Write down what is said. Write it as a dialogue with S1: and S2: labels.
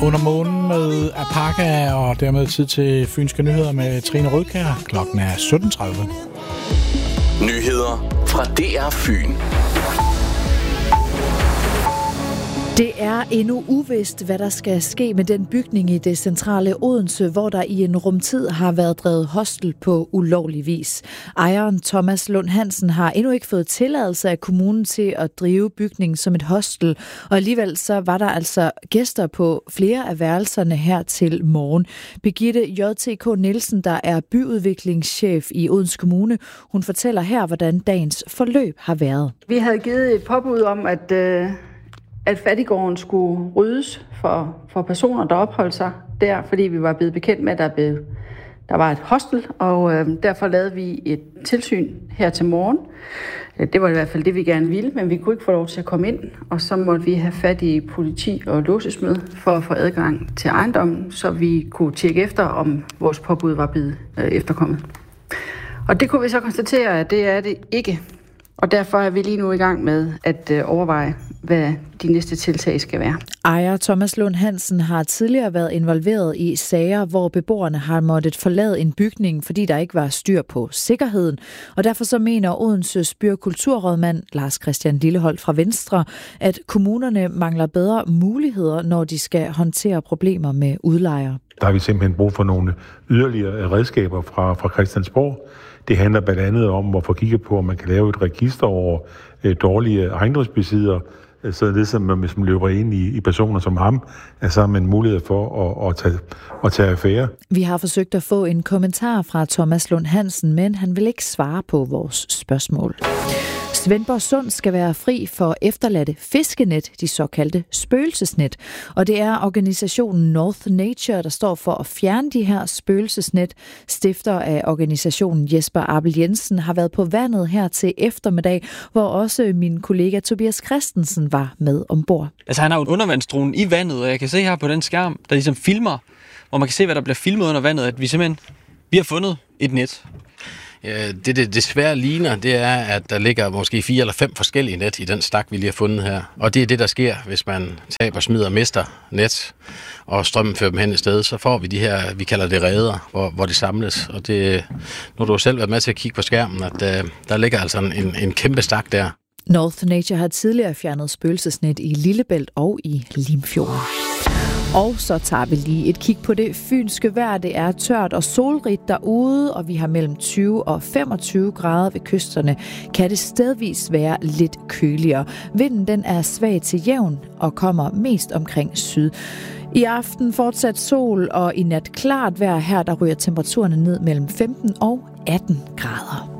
S1: Under månen med Apaka, og dermed tid til Fynske Nyheder med Trine Rødkjær. Klokken er 17.30.
S2: Nyheder fra DR Fyn.
S3: Det er endnu uvist, hvad der skal ske med den bygning i det centrale Odense, hvor der i en rumtid har været drevet hostel på ulovlig vis. Ejeren Thomas Lund Hansen har endnu ikke fået tilladelse af kommunen til at drive bygningen som et hostel, og alligevel så var der altså gæster på flere af værelserne her til morgen. Birgitte J.T.K. Nielsen, der er byudviklingschef i Odense Kommune, hun fortæller her, hvordan dagens forløb har været.
S4: Vi havde givet et påbud om, at fattiggården skulle ryddes for personer, der opholdt sig der, fordi vi var blevet bekendt med, at der var et hostel, og derfor lavede vi et tilsyn her til morgen. Det var i hvert fald det, vi gerne ville, men vi kunne ikke få lov til at komme ind, og så måtte vi have fat i politi og låsesmed for at få adgang til ejendommen, så vi kunne tjekke efter, om vores påbud var blevet efterkommet. Og det kunne vi så konstatere, at det er det ikke. Og derfor er vi lige nu i gang med at overveje, hvad de næste tiltag skal være.
S3: Ejer Thomas Lund Hansen har tidligere været involveret i sager, hvor beboerne har måttet forlade en bygning, fordi der ikke var styr på sikkerheden. Og derfor så mener Odenses by- og kulturrådmand Lars Christian Lilleholt fra Venstre, at kommunerne mangler bedre muligheder, når de skal håndtere problemer med udlejere.
S5: Der har vi simpelthen brug for nogle yderligere redskaber fra Christiansborg. Det handler blandt andet om at få kigget på, om man kan lave et register over dårlige ejendomsbesiddere, således som man løber ind i personer som ham, er sammen en mulighed for at tage affære.
S3: Vi har forsøgt at få en kommentar fra Thomas Lund Hansen, men han vil ikke svare på vores spørgsmål. Svendborg Sund skal være fri for efterladte fiskenet, de såkaldte spøgelsesnet. Og det er organisationen North Nature, der står for at fjerne de her spøgelsesnet. Stifter af organisationen Jesper Abel Jensen har været på vandet her til eftermiddag, hvor også min kollega Tobias Christensen var med ombord.
S6: Altså han har jo en undervandsdrone i vandet, og jeg kan se her på den skærm, der ligesom filmer, hvor man kan se, hvad der bliver filmet under vandet, at vi har fundet et net.
S7: Ja, det desværre ligner, det er, at der ligger måske 4 eller 5 forskellige net i den stak, vi lige har fundet her. Og det er det, der sker, hvis man taber, smider og mister net, og strømmen fører dem hen et sted, så får vi de her, vi kalder det reder, hvor det samles. Og det, nu har du selv været med til at kigge på skærmen, at der ligger altså en kæmpe stak der.
S3: North Nature har tidligere fjernet spøgelsesnet i Lillebælt og i Limfjorden. Og så tager vi lige et kig på det fynske vejr. Det er tørt og solrigt derude, og vi har mellem 20 og 25 grader ved kysterne. Kan det stedvis være lidt køligere. Vinden den er svag til jævn og kommer mest omkring syd. I aften fortsat sol, og i nat klart vejr. Her der ryger temperaturerne ned mellem 15 og 18 grader.